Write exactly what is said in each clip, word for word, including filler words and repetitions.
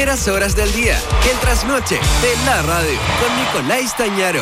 primeras horas del día. El trasnoche de la radio con Nicolás Tañaro.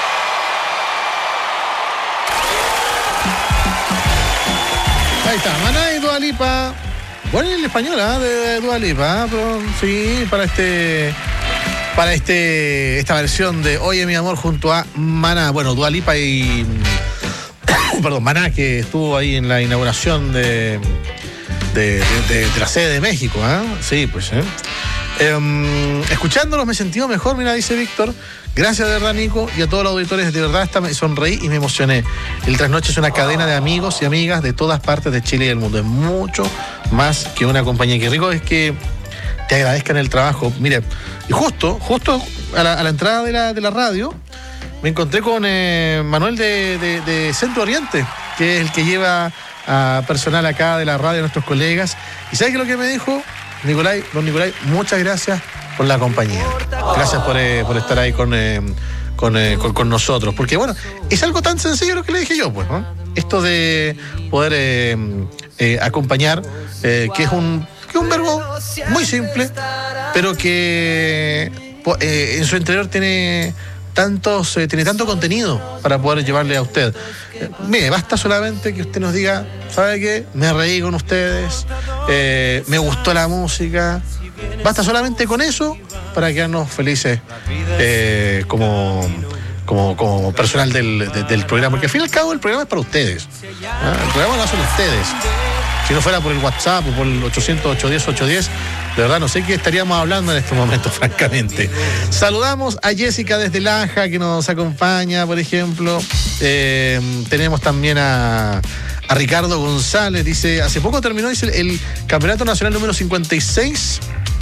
Ahí está, Maná y Dua Lipa. Bueno, en el español, ¿eh? de Dua Lipa, pero sí, para este... Para este esta versión de Oye mi amor junto a Maná. Bueno, Dua Lipa y... perdón, Maná, que estuvo ahí en la inauguración de... De, de, de, de la sede de México, ¿eh? Sí, pues, ¿eh? Eh, escuchándolos me he sentido mejor, mira, dice Víctor. Gracias de verdad, Nico, y a todos los auditores, de verdad hasta me sonreí y me emocioné. El Trasnoche es una cadena de amigos y amigas de todas partes de Chile y del mundo. Es mucho más que una compañía. Qué rico es que te agradezcan el trabajo. Mire, y justo, justo a la, a la entrada de la, de la radio, me encontré con eh, Manuel de, de, de Centro Oriente, que es el que lleva a personal acá de la radio, a nuestros colegas. ¿Y sabes qué es lo que me dijo? Nicolai, don Nicolai, muchas gracias por la compañía. Gracias por, eh, por estar ahí con, eh, con, eh, con, con nosotros. Porque, bueno, es algo tan sencillo lo que le dije yo, pues, ¿no? Esto de poder eh, eh, acompañar, eh, que es un, que es un verbo muy simple, pero que eh, en su interior tiene... Tantos, eh, tiene tanto contenido para poder llevarle a usted. Eh, mire, basta solamente que usted nos diga, ¿sabe qué? Me reí con ustedes, eh, me gustó la música. Basta solamente con eso para quedarnos felices eh, como, como, como personal del, de, del programa. Porque al fin y al cabo el programa es para ustedes. ¿Ah? El programa lo hacen ustedes. Si no fuera por el WhatsApp o por el ochocientos, ochocientos diez, ochocientos diez, de verdad no sé qué estaríamos hablando en estos momentos, francamente. Saludamos a Jessica desde Laja, que nos acompaña, por ejemplo. Eh, tenemos también a, a Ricardo González, dice, hace poco terminó, dice, el, el Campeonato Nacional número cincuenta y seis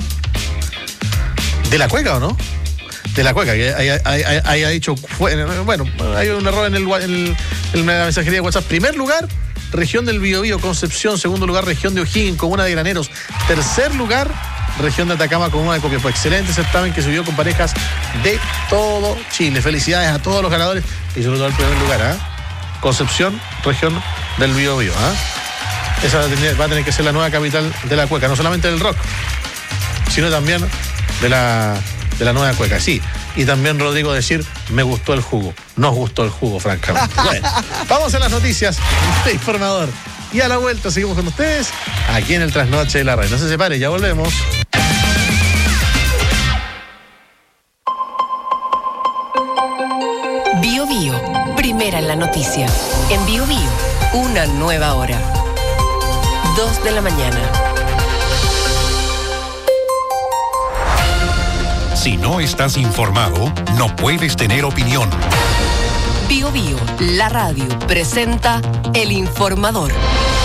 de la Cueca, ¿o no? De la Cueca, que haya dicho, bueno, hay un error en, el, en, el, en la mensajería de WhatsApp. Primer lugar, región del Biobío, Concepción. Segundo lugar, región de O'Higgins, comuna de Graneros. Tercer lugar, región de Atacama, comuna de Copiapó. Excelente certamen que se vio con parejas de todo Chile. Felicidades a todos los ganadores y sobre todo al primer lugar, ¿eh? Concepción, región del Biobío, ¿eh? Esa va a, tener, va a tener que ser la nueva capital de la Cueca, no solamente del rock, sino también de la, de la nueva Cueca. Sí, y también Rodrigo decir, me gustó el jugo. Nos gustó el jugo, francamente. Bueno, vamos a las noticias de Informador. Y a la vuelta seguimos con ustedes aquí en el Trasnoche de la Radio. No se separe, ya volvemos. Bio Bio, primera en la noticia. En Bio Bio, una nueva hora. Dos de la mañana. Si no estás informado, no puedes tener opinión. Bio Bio, la radio, presenta El Informador.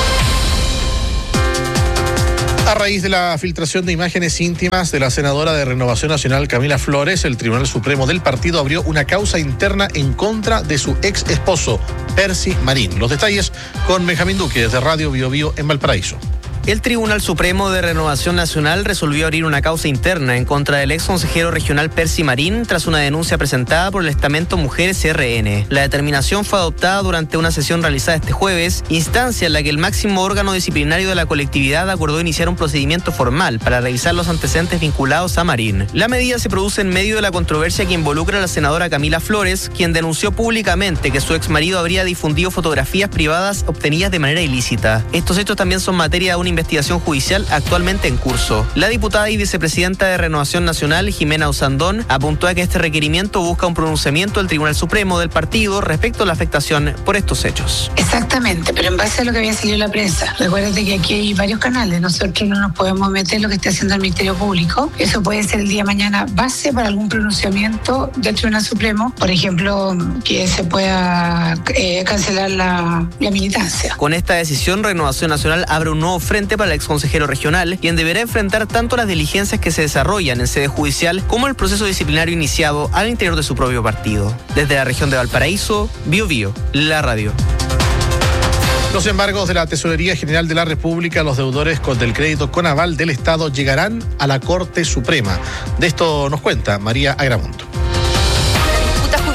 A raíz de la filtración de imágenes íntimas de la senadora de Renovación Nacional, Camila Flores, el Tribunal Supremo del partido abrió una causa interna en contra de su ex esposo, Percy Marín. Los detalles con Benjamín Duque, desde Radio Bio Bio en Valparaíso. El Tribunal Supremo de Renovación Nacional resolvió abrir una causa interna en contra del ex consejero regional Percy Marín tras una denuncia presentada por el estamento Mujeres C R N. La determinación fue adoptada durante una sesión realizada este jueves, instancia en la que el máximo órgano disciplinario de la colectividad acordó iniciar un procedimiento formal para revisar los antecedentes vinculados a Marín. La medida se produce en medio de la controversia que involucra a la senadora Camila Flores, quien denunció públicamente que su ex marido habría difundido fotografías privadas obtenidas de manera ilícita. Estos hechos también son materia de una investigación judicial actualmente en curso. La diputada y vicepresidenta de Renovación Nacional, Jimena Osandón, apuntó a que este requerimiento busca un pronunciamiento del Tribunal Supremo del partido respecto a la afectación por estos hechos. Exactamente, pero en base a lo que había salido en la prensa. Recuérdate que aquí hay varios canales, nosotros no nos podemos meter en lo que está haciendo el Ministerio Público. Eso puede ser el día de mañana base para algún pronunciamiento del Tribunal Supremo, por ejemplo, que se pueda eh, cancelar la, la militancia. Con esta decisión, Renovación Nacional abre un nuevo frente para el exconsejero regional, quien deberá enfrentar tanto las diligencias que se desarrollan en sede judicial como el proceso disciplinario iniciado al interior de su propio partido. Desde la región de Valparaíso, Bio Bio, la radio. Los embargos de la Tesorería General de la República a los deudores con del crédito con aval del Estado llegarán a la Corte Suprema. De esto nos cuenta María Agramonto.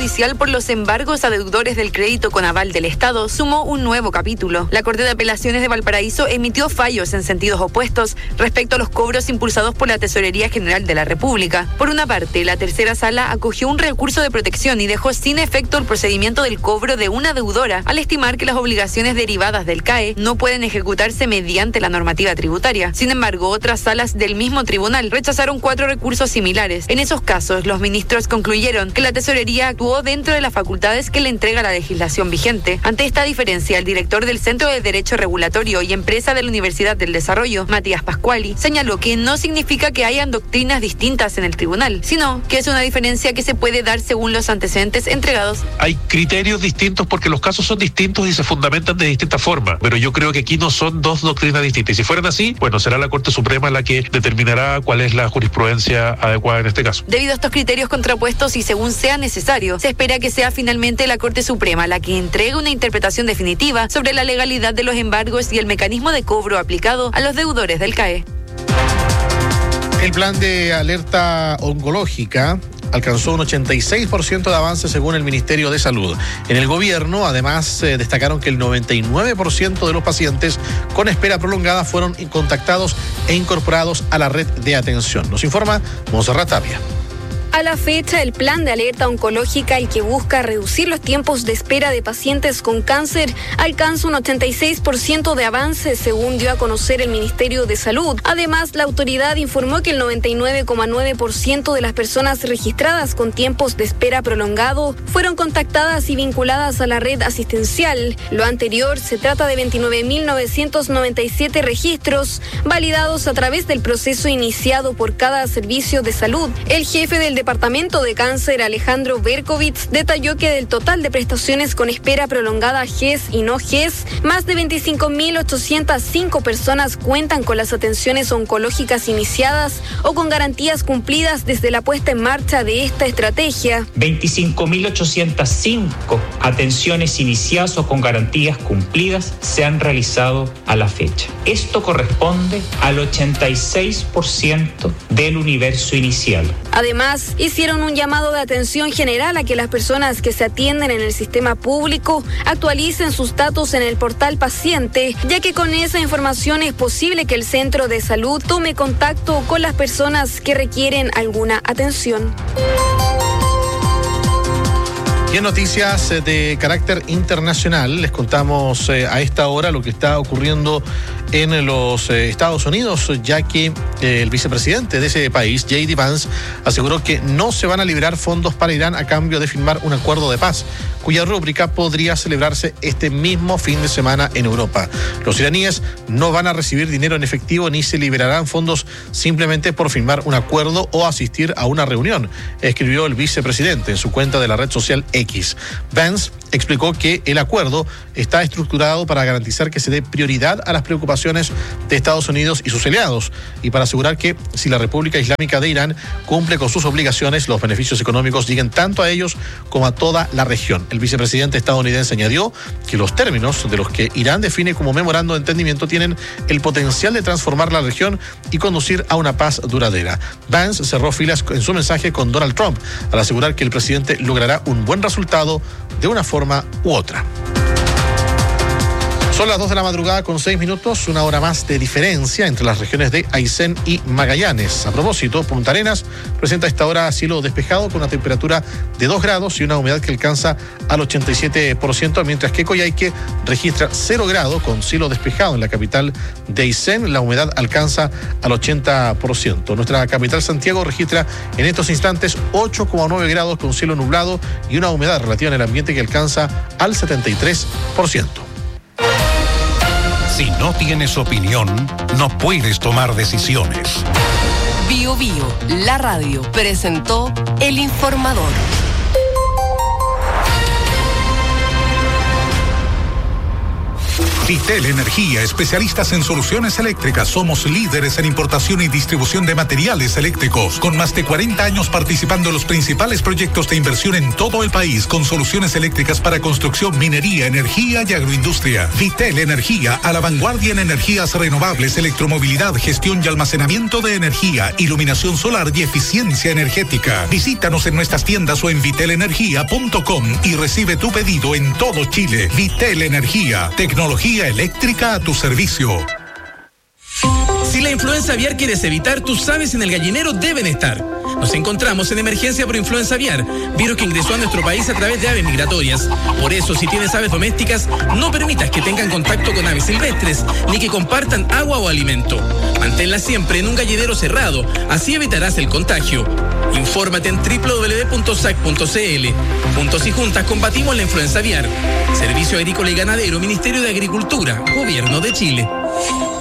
judicial por los embargos a deudores del crédito con aval del Estado sumó un nuevo capítulo. La Corte de Apelaciones de Valparaíso emitió fallos en sentidos opuestos respecto a los cobros impulsados por la Tesorería General de la República. Por una parte, la tercera sala acogió un recurso de protección y dejó sin efecto el procedimiento del cobro de una deudora al estimar que las obligaciones derivadas del C A E no pueden ejecutarse mediante la normativa tributaria. Sin embargo, otras salas del mismo tribunal rechazaron cuatro recursos similares. En esos casos, los ministros concluyeron que la Tesorería actuó dentro de las facultades que le entrega la legislación vigente. Ante esta diferencia, el director del Centro de Derecho Regulatorio y Empresa de la Universidad del Desarrollo, Matías Pascuali, señaló que no significa que hayan doctrinas distintas en el tribunal, sino que es una diferencia que se puede dar según los antecedentes entregados. Hay criterios distintos porque los casos son distintos y se fundamentan de distinta forma, pero yo creo que aquí no son dos doctrinas distintas. Y si fueran así, bueno, será la Corte Suprema la que determinará cuál es la jurisprudencia adecuada en este caso. Debido a estos criterios contrapuestos y según sea necesario, se espera que sea finalmente la Corte Suprema la que entregue una interpretación definitiva sobre la legalidad de los embargos y el mecanismo de cobro aplicado a los deudores del C A E. El plan de alerta oncológica alcanzó un ochenta y seis por ciento de avance según el Ministerio de Salud. En el gobierno, además, eh, destacaron que el noventa y nueve por ciento de los pacientes con espera prolongada fueron contactados e incorporados a la red de atención. Nos informa Monserrat Tapia. A la fecha, el plan de alerta oncológica, el que busca reducir los tiempos de espera de pacientes con cáncer, alcanza un ochenta y seis por ciento de avance, según dio a conocer el Ministerio de Salud. Además, la autoridad informó que el noventa y nueve coma nueve por ciento de las personas registradas con tiempos de espera prolongado fueron contactadas y vinculadas a la red asistencial. Lo anterior se trata de veintinueve mil novecientos noventa y siete registros validados a través del proceso iniciado por cada servicio de salud. El jefe del Departamento de Cáncer, Alejandro Berkovitz, detalló que del total de prestaciones con espera prolongada G E S y no G E S, más de veinticinco mil ochocientas cinco personas cuentan con las atenciones oncológicas iniciadas o con garantías cumplidas desde la puesta en marcha de esta estrategia. veinticinco mil ochocientas cinco atenciones iniciadas o con garantías cumplidas se han realizado a la fecha. Esto corresponde al ochenta y seis por ciento del universo inicial. Además, hicieron un llamado de atención general a que las personas que se atienden en el sistema público actualicen sus datos en el portal paciente, ya que con esa información es posible que el centro de salud tome contacto con las personas que requieren alguna atención. Y en noticias de carácter internacional, les contamos eh, a esta hora lo que está ocurriendo en los eh, Estados Unidos, ya que eh, el vicepresidente de ese país, J D Vance, aseguró que no se van a liberar fondos para Irán a cambio de firmar un acuerdo de paz, cuya rúbrica podría celebrarse este mismo fin de semana en Europa. Los iraníes no van a recibir dinero en efectivo ni se liberarán fondos simplemente por firmar un acuerdo o asistir a una reunión, escribió el vicepresidente en su cuenta de la red social X. Vance explicó que el acuerdo está estructurado para garantizar que se dé prioridad a las preocupaciones de Estados Unidos y sus aliados y para asegurar que si la República Islámica de Irán cumple con sus obligaciones, los beneficios económicos lleguen tanto a ellos como a toda la región. El vicepresidente estadounidense añadió que los términos de los que Irán define como memorando de entendimiento tienen el potencial de transformar la región y conducir a una paz duradera. Vance cerró filas en su mensaje con Donald Trump al asegurar que el presidente logrará un buen resultado de una forma u otra. Son las dos de la madrugada con seis minutos, una hora más de diferencia entre las regiones de Aysén y Magallanes. A propósito, Punta Arenas presenta a esta hora cielo despejado con una temperatura de dos grados y una humedad que alcanza al ochenta y siete por ciento, mientras que Coyhaique registra cero grados con cielo despejado. En la capital de Aysén la humedad alcanza al ochenta por ciento. Nuestra capital Santiago registra en estos instantes ocho coma nueve grados con cielo nublado y una humedad relativa en el ambiente que alcanza al setenta y tres por ciento. Si no tienes opinión, no puedes tomar decisiones. Bio Bio, la radio, presentó El Informador. Vitel Energía, especialistas en soluciones eléctricas. Somos líderes en importación y distribución de materiales eléctricos, con más de cuarenta años participando en los principales proyectos de inversión en todo el país, con soluciones eléctricas para construcción, minería, energía y agroindustria. Vitel Energía, a la vanguardia en energías renovables, electromovilidad, gestión y almacenamiento de energía, iluminación solar y eficiencia energética. Visítanos en nuestras tiendas o en vitel energía punto com y recibe tu pedido en todo Chile. Vitel Energía, tecnología eléctrica a tu servicio. Si la influenza aviar quieres evitar, tus aves en el gallinero deben estar. Nos encontramos en emergencia por influenza aviar, virus que ingresó a nuestro país a través de aves migratorias. Por eso, si tienes aves domésticas, no permitas que tengan contacto con aves silvestres, ni que compartan agua o alimento. Manténlas siempre en un gallinero cerrado, así evitarás el contagio. Infórmate en doble u doble u doble u punto s a c punto c l. Juntos y juntas combatimos la influenza aviar. Servicio Agrícola y Ganadero, Ministerio de Agricultura, Gobierno de Chile.